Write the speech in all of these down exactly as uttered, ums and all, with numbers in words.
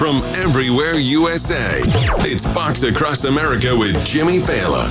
from everywhere U S A. It's Fox Across America with Jimmy Failla.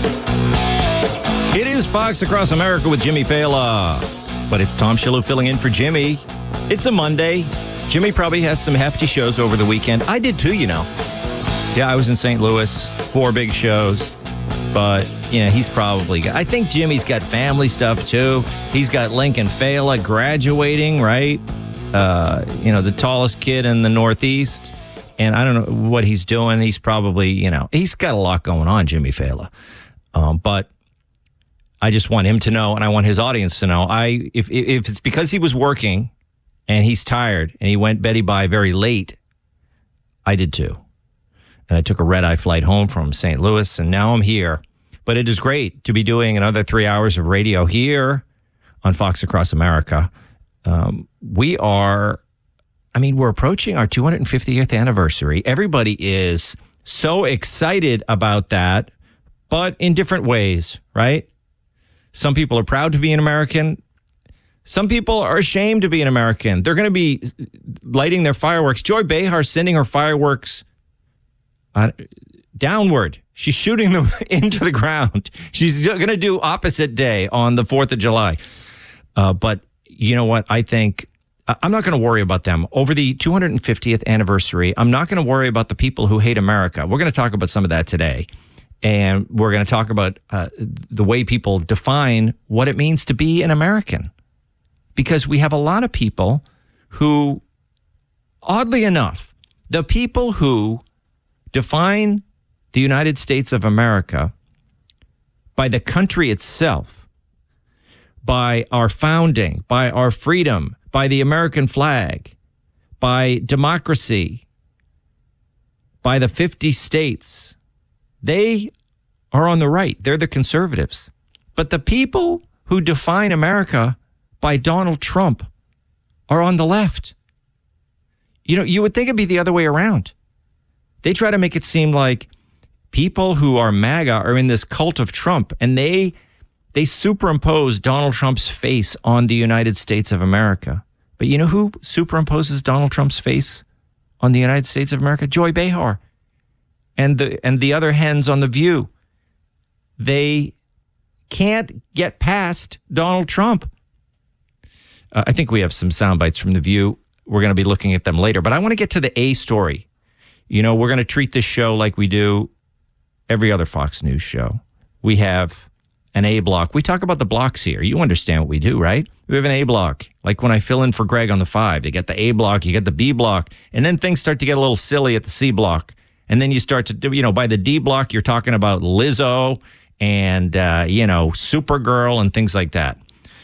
It is Fox Across America with Jimmy Failla. But it's Tom Shillue filling in for Jimmy. It's a Monday. Jimmy probably had some hefty shows over the weekend. I did too, you know. Yeah, I was in Saint Louis. Four big shows. But, yeah, he's probably got... I think Jimmy's got family stuff, too. He's got Lincoln Failla graduating, right? Uh, you know, the tallest kid in the Northeast. And I don't know what he's doing. He's probably, you know... He's got a lot going on, Jimmy Failla. Um, but I just want him to know, and I want his audience to know, I if if it's because he was working and he's tired and he went Betty Bye very late, I did too. And I took a red-eye flight home from Saint Louis, and now I'm here. But it is great to be doing another three hours of radio here on Fox Across America. Um, we are, I mean, we're approaching our two hundred fiftieth anniversary. Everybody is so excited about that, but in different ways, right? Some people are proud to be an American. Some people are ashamed to be an American. They're going to be lighting their fireworks. Joy Behar sending her fireworks Uh, downward. She's shooting them into the ground. She's going to do opposite day on the fourth of July. Uh, but you know what? I think I'm not going to worry about them. Over the two hundred fiftieth anniversary, I'm not going to worry about the people who hate America. We're going to talk about some of that today. And we're going to talk about uh, the way people define what it means to be an American. Because we have a lot of people who, oddly enough, the people who define the United States of America by the country itself, by our founding, by our freedom, by the American flag, by democracy, by the fifty states, they are on the right. They're the conservatives. But the people who define America by Donald Trump are on the left. You know, you would think it'd be the other way around. They try to make it seem like people who are MAGA are in this cult of Trump, and they they superimpose Donald Trump's face on the United States of America. But you know who superimposes Donald Trump's face on the United States of America? Joy Behar and the and the other hens on The View. They can't get past Donald Trump. Uh, I think we have some sound bites from The View. We're going to be looking at them later. But I want to get to the A story. You know, we're going to treat this show like we do every other Fox News show. We have an A block. We talk about the blocks here. You understand what we do, right? We have an A block. Like when I fill in for Greg on the five, you get the A block, you get the B block, and then things start to get a little silly at the C block. And then you start to do, you know, by the D block, you're talking about Lizzo and, uh, you know, Supergirl and things like that.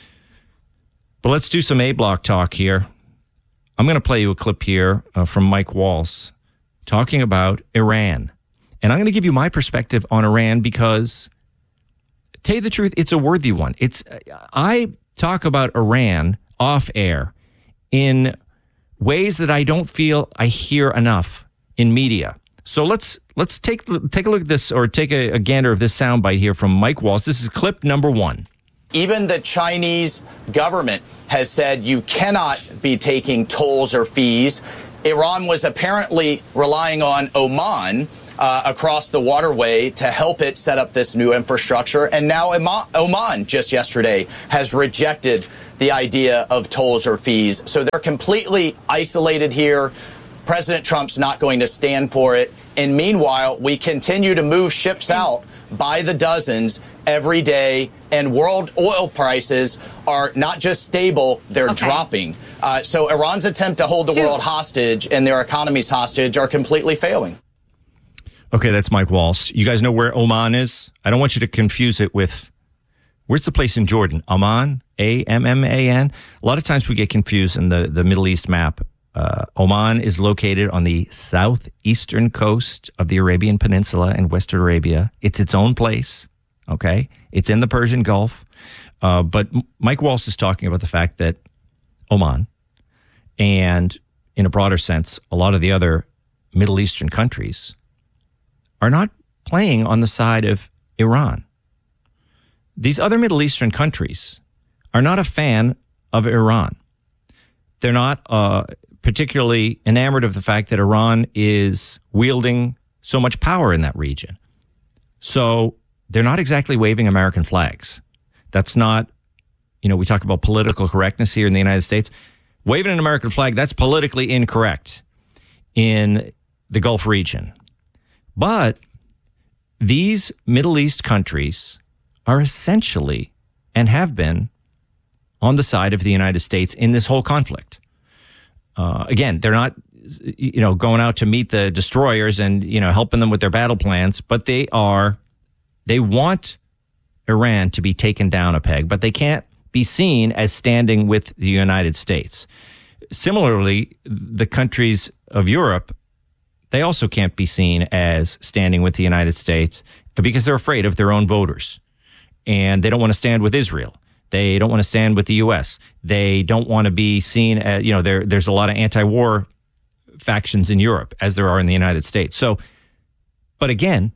But let's do some A block talk here. I'm going to play you a clip here uh, from Mike Waltz talking about Iran. And I'm going to give you my perspective on Iran because, to tell you the truth, it's a worthy one. It's I talk about Iran off air in ways that I don't feel I hear enough in media. So let's let's take take a look at this, or take a, a gander of this soundbite here from Mike Waltz. This is clip number one. Even the Chinese government has said you cannot be taking tolls or fees. Iran was apparently relying on Oman uh, across the waterway to help it set up this new infrastructure. And now Oman just yesterday has rejected the idea of tolls or fees. So they're completely isolated here. President Trump's not going to stand for it. And meanwhile, we continue to move ships out by the dozens every day, and world oil prices are not just stable, they're okay. dropping. Uh, so Iran's attempt to hold the Two. world hostage and their economies hostage are completely failing. Okay, that's Mike Waltz. You guys know where Oman is? I don't want you to confuse it with, where's the place in Jordan? Amman? A M M A N? A lot of times we get confused in the, the Middle East map. Uh, Oman is located on the southeastern coast of the Arabian Peninsula in Western Arabia. It's its own place, okay? It's in the Persian Gulf. Uh, but Mike Waltz is talking about the fact that Oman, and in a broader sense, a lot of the other Middle Eastern countries are not playing on the side of Iran. These other Middle Eastern countries are not a fan of Iran. They're not uh, particularly enamored of the fact that Iran is wielding so much power in that region. So they're not exactly waving American flags. That's not, you know, we talk about political correctness here in the United States. Waving an American flag, that's politically incorrect in the Gulf region. But these Middle East countries are essentially, and have been, on the side of the United States in this whole conflict. Uh, again, they're not, you know, going out to meet the destroyers and, you know, helping them with their battle plans, but they are, they want Iran to be taken down a peg, but they can't be seen as standing with the United States. Similarly, the countries of Europe, they also can't be seen as standing with the United States because they're afraid of their own voters. And they don't want to stand with Israel. They don't want to stand with the U S. They don't want to be seen as, you know, there, there's a lot of anti-war factions in Europe, as there are in the United States. So, but again,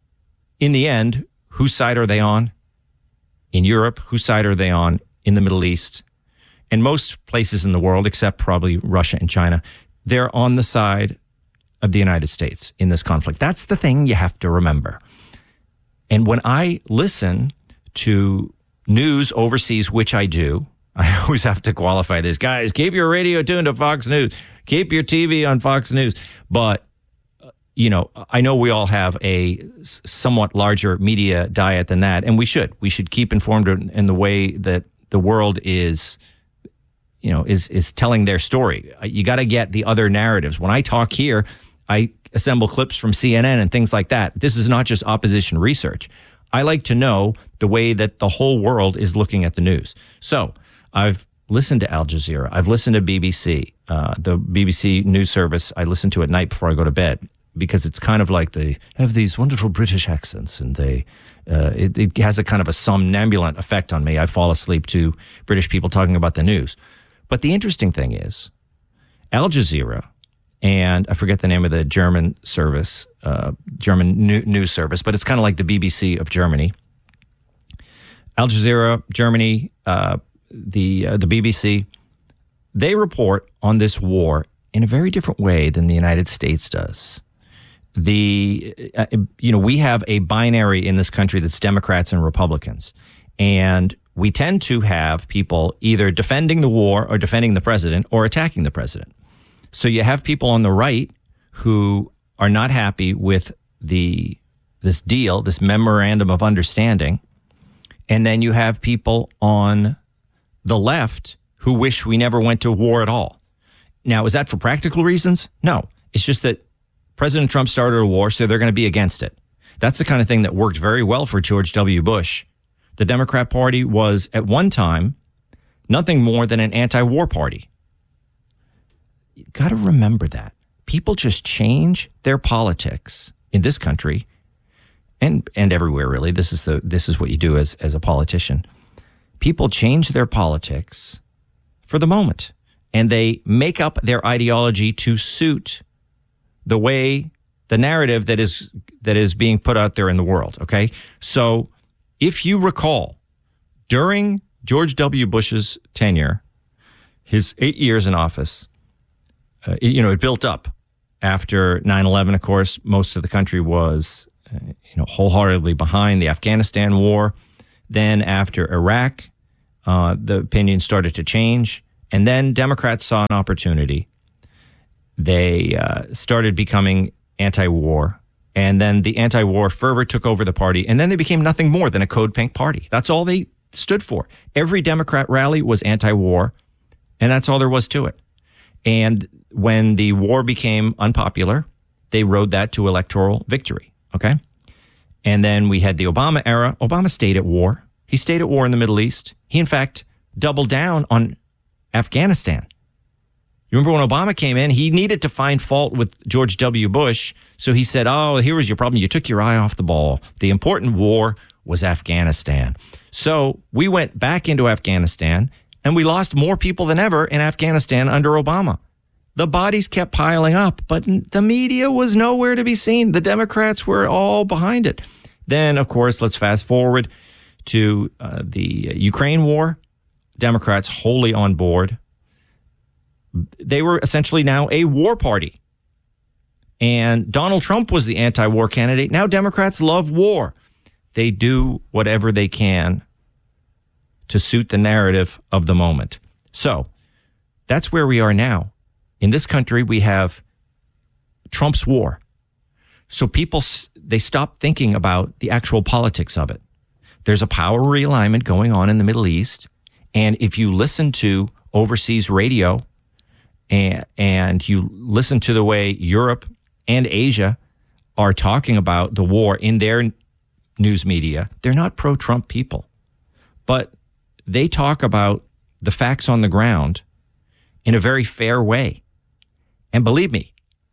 in the end, whose side are they on? In Europe, whose side are they on? In the Middle East, and most places in the world, except probably Russia and China, they're on the side of the United States in this conflict. That's the thing you have to remember. And when I listen to news overseas, which I do, I always have to qualify this. Guys, keep your radio tuned to Fox News. Keep your T V on Fox News. But, you know, I know we all have a somewhat larger media diet than that, and we should. We should keep informed in the way that the world is, you know, is is telling their story. You got to get the other narratives. When I talk here, I assemble clips from C N N and things like that. This is not just opposition research. I like to know the way that the whole world is looking at the news. So I've listened to Al Jazeera. I've listened to B B C, uh, the B B C news service. I listen to at night before I go to bed because it's kind of like they have these wonderful British accents, and they uh, it, it has a kind of a somnambulant effect on me. I fall asleep to British people talking about the news. But the interesting thing is Al Jazeera, and I forget the name of the German service, uh, German new, news service, but it's kind of like the B B C of Germany. Al Jazeera, Germany, uh, the uh, the B B C, they report on this war in a very different way than the United States does. The uh, you know we have a binary in this country that's Democrats and Republicans, and we tend to have people either defending the war or defending the president or attacking the president. So you have people on the right who are not happy with the this deal, this memorandum of understanding, and then you have people on the left who wish we never went to war at all. Now, is that for practical reasons? No. It's just that President Trump started a war, so they're going to be against it. That's the kind of thing that worked very well for George W. Bush. The Democrat Party was, at one time, nothing more than an anti-war party. You got to remember that. People just change their politics in this country and and everywhere, really. This is the this is what you do as, as a politician. People change their politics for the moment, and they make up their ideology to suit the way, the narrative that is that is being put out there in the world, okay? So if you recall, during George W. Bush's tenure, his eight years in office, uh, it, you know, it built up. After nine eleven, of course, most of the country was, uh, you know, wholeheartedly behind the Afghanistan war. Then after Iraq, uh, the opinion started to change. And then Democrats saw an opportunity. They uh, started becoming anti-war. And then the anti-war fervor took over the party. And then they became nothing more than a code pink party. That's all they stood for. Every Democrat rally was anti-war. And that's all there was to it. And when the war became unpopular, they rode that to electoral victory, okay? And then we had the Obama era. Obama stayed at war. He stayed at war in the Middle East. He, in fact, doubled down on Afghanistan. You remember when Obama came in, he needed to find fault with George W. Bush. So he said, oh, here was your problem. You took your eye off the ball. The important war was Afghanistan. So we went back into Afghanistan, and we lost more people than ever in Afghanistan under Obama. The bodies kept piling up, but the media was nowhere to be seen. The Democrats were all behind it. Then, of course, let's fast forward to uh, the Ukraine war. Democrats wholly on board. they were essentially now a war party. And Donald Trump was the anti-war candidate. Now Democrats love war. They do whatever they can to suit the narrative of the moment. So that's where we are now. In this country, we have Trump's war. So people, they stop thinking about the actual politics of it. There's a power realignment going on in the Middle East. And if you listen to overseas radio and, and you listen to the way Europe and Asia are talking about the war in their news media, they're not pro-Trump people. But they talk about the facts on the ground in a very fair way. And believe me,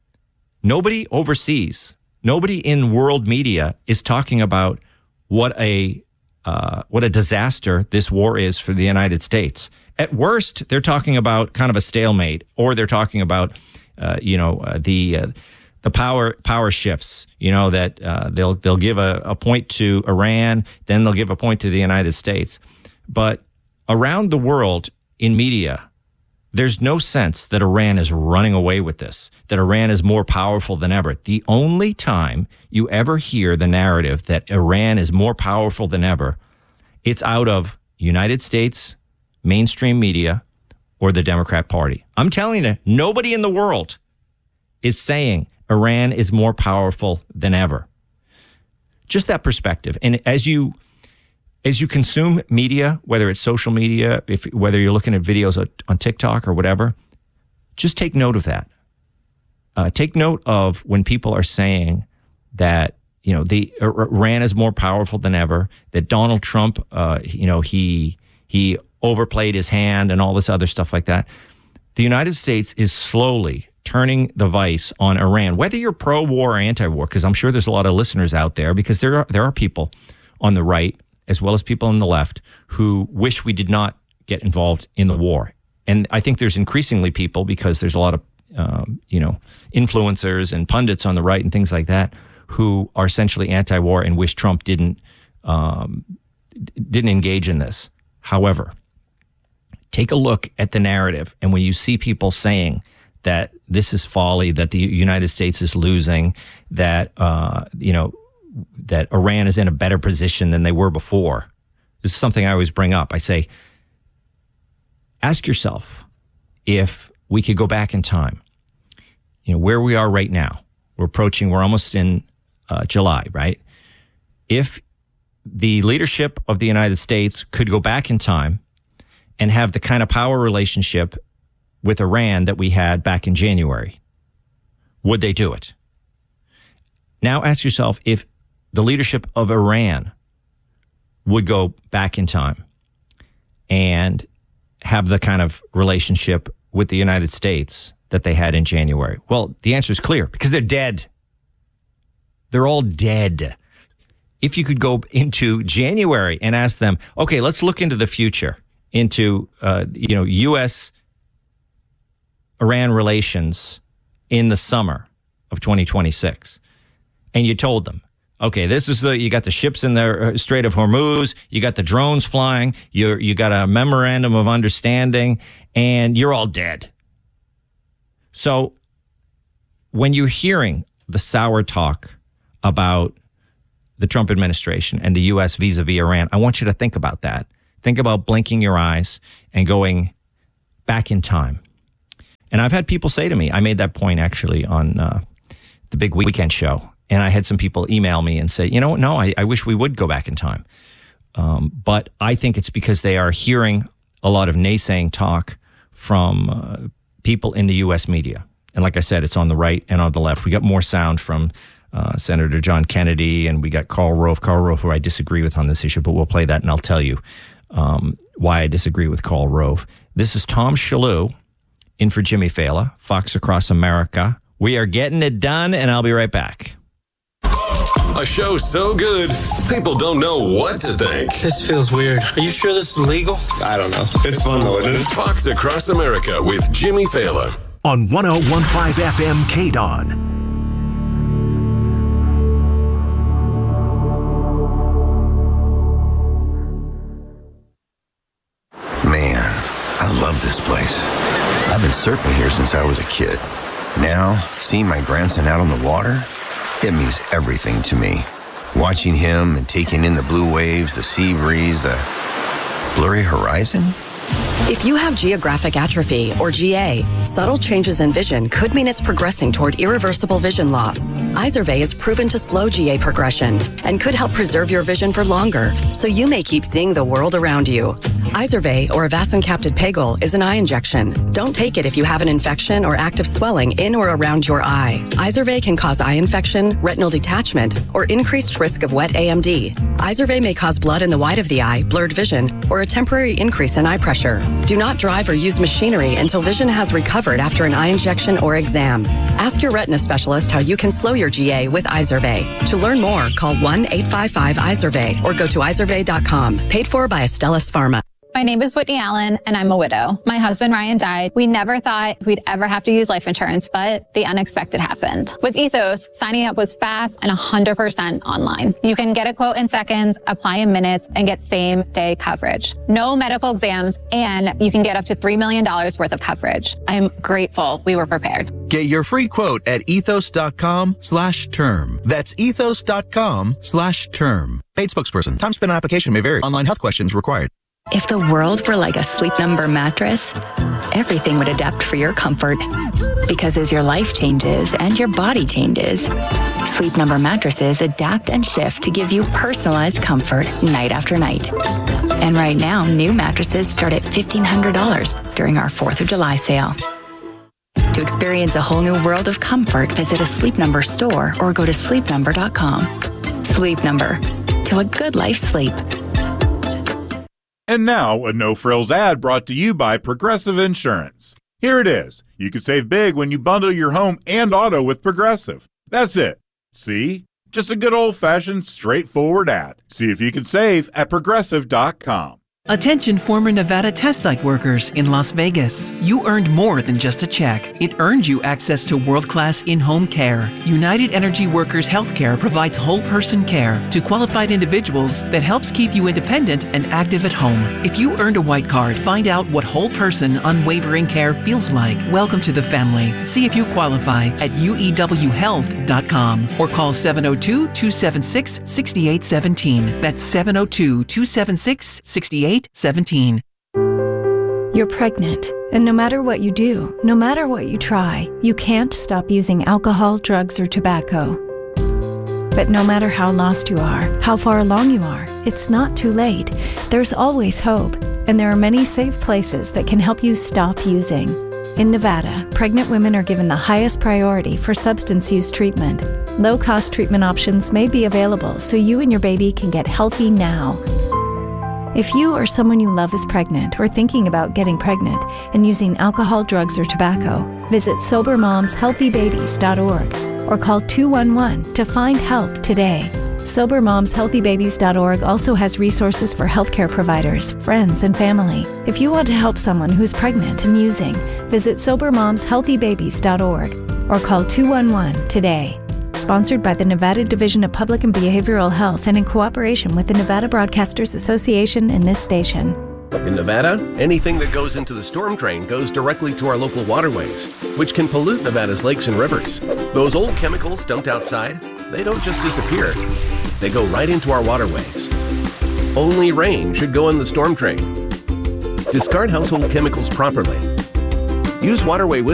nobody overseas, nobody in world media is talking about what a uh, what a disaster this war is for the United States. At worst, they're talking about kind of a stalemate, or they're talking about uh, you know uh, the uh, the power power shifts. You know that uh, they'll they'll give a, a point to Iran, then they'll give a point to the United States. But around the world in media, there's no sense that Iran is running away with this, that Iran is more powerful than ever. The only time you ever hear the narrative that Iran is more powerful than ever, it's out of United States mainstream media or the Democrat Party. I'm telling you, nobody in the world is saying Iran is more powerful than ever. Just that perspective. And as you As you consume media, whether it's social media, if whether you're looking at videos on TikTok or whatever, just take note of that. Uh, take note of when people are saying that, you know, the Iran is more powerful than ever, that Donald Trump, uh, you know, he he overplayed his hand and all this other stuff like that. The United States is slowly turning the vice on Iran, whether you're pro-war or anti-war, because I'm sure there's a lot of listeners out there, because there are, there are people on the right as well as people on the left who wish we did not get involved in the war. And I think there's increasingly people, because there's a lot of, um, you know, influencers and pundits on the right and things like that, who are essentially anti-war and wish Trump didn't, um, didn't engage in this. However, take a look at the narrative. And when you see people saying that this is folly, that the United States is losing, that, uh, you know, that Iran is in a better position than they were before. This is something I always bring up. I say, ask yourself if we could go back in time, you know, where we are right now. We're approaching, we're almost in uh, July, right? If the leadership of the United States could go back in time and have the kind of power relationship with Iran that we had back in January, would they do it? Now ask yourself if the leadership of Iran would go back in time and have the kind of relationship with the United States that they had in January. Well, the answer is clear, because they're dead. They're all dead. If you could go into January and ask them, okay, let's look into the future, into uh, you know U S Iran relations in the summer of twenty twenty-six, and you told them, okay, this is the, you got the ships in the Strait of Hormuz, you got the drones flying, you you got a memorandum of understanding, and you're all dead. So when you're hearing the sour talk about the Trump administration and the U S vis-a-vis Iran, I want you to think about that. Think about blinking your eyes and going back in time. And I've had people say to me, I made that point actually on uh, the Big Weekend Show, and I had some people email me and say, you know, no, I, I wish we would go back in time. Um, but I think it's because they are hearing a lot of naysaying talk from uh, people in the U S media. And like I said, it's on the right and on the left. We got more sound from uh, Senator John Kennedy, and we got Karl Rove. Karl Rove, who I disagree with on this issue, but we'll play that and I'll tell you um, why I disagree with Karl Rove. This is Tom Shillue in for Jimmy Fallon, Fox Across America. We are getting it done, and I'll be right back. A show so good, people don't know what to think. This feels weird. Are you sure this is legal? I don't know. It's fun though, isn't it? Fox Across America with Jimmy Fallon. On one oh one point five F M K D O N. Man, I love this place. I've been surfing here since I was a kid. Now, seeing my grandson out on the water, it means everything to me. Watching him and taking in the blue waves, the sea breeze, the blurry horizon. If you have geographic atrophy, or G A, subtle changes in vision could mean it's progressing toward irreversible vision loss. Izervay is proven to slow G A progression and could help preserve your vision for longer, so you may keep seeing the world around you. Izervay, or avacincaptad pegol, is an eye injection. Don't take it if you have an infection or active swelling in or around your eye. Izervay can cause eye infection, retinal detachment, or increased risk of wet A M D. Izervay may cause blood in the white of the eye, blurred vision, or a temporary increase in eye pressure. Do not drive or use machinery until vision has recovered after an eye injection or exam. Ask your retina specialist how you can slow your G A with Izervay. To learn more, call one eight five five Izervay or go to izervay dot com. Paid for by Astellas Pharma. My name is Whitney Allen, and I'm a widow. My husband, Ryan, died. We never thought we'd ever have to use life insurance, but the unexpected happened. With Ethos, signing up was fast and one hundred percent online. You can get a quote in seconds, apply in minutes, and get same-day coverage. No medical exams, and you can get up to three million dollars worth of coverage. I'm grateful we were prepared. Get your free quote at ethos.com slash term. That's ethos.com slash term. Paid spokesperson. Time spent on application may vary. Online health questions required. If the world were like a Sleep Number mattress, everything would adapt for your comfort. Because as your life changes and your body changes, Sleep Number mattresses adapt and shift to give you personalized comfort night after night. And right now, new mattresses start at fifteen hundred dollars during our fourth of July sale. To experience a whole new world of comfort, visit a Sleep Number store or go to sleep number dot com. Sleep Number. To a good life sleep. And now, a no-frills ad brought to you by Progressive Insurance. Here it is. You can save big when you bundle your home and auto with Progressive. That's it. See? Just a good old-fashioned, straightforward ad. See if you can save at progressive dot com. Attention former Nevada test site workers in Las Vegas. You earned more than just a check. It earned you access to world-class in-home care. United Energy Workers Healthcare provides whole-person care to qualified individuals that helps keep you independent and active at home. If you earned a white card, find out what whole-person unwavering care feels like. Welcome to the family. See if you qualify at u e w health dot com or call seven oh two, two seven six, six eight one seven. That's seven oh two, two seven six, six eight seventeen. You're pregnant, and no matter what you do, no matter what you try, you can't stop using alcohol, drugs, or tobacco. But no matter how lost you are, how far along you are, it's not too late. There's always hope, and there are many safe places that can help you stop using. In Nevada, pregnant women are given the highest priority for substance use treatment. Low-cost treatment options may be available so you and your baby can get healthy now. If you or someone you love is pregnant or thinking about getting pregnant and using alcohol, drugs, or tobacco, visit sober moms healthy babies dot org or call two one one to find help today. sober moms healthy babies dot org also has resources for healthcare providers, friends, and family. If you want to help someone who's pregnant and using, visit sober moms healthy babies dot org or call two one one today. Sponsored by the Nevada Division of Public and Behavioral Health and in cooperation with the Nevada Broadcasters Association and this station. In Nevada, anything that goes into the storm drain goes directly to our local waterways, which can pollute Nevada's lakes and rivers. Those old chemicals dumped outside, they don't just disappear. They go right into our waterways. Only rain should go in the storm drain. Discard household chemicals properly. Use waterway wisdom.